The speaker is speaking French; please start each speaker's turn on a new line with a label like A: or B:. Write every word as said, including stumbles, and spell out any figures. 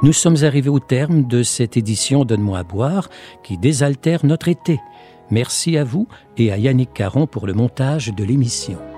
A: Nous sommes arrivés au terme de cette édition Donne-moi à boire qui désaltère notre été. Merci à vous et à Yannick Caron pour le montage de l'émission.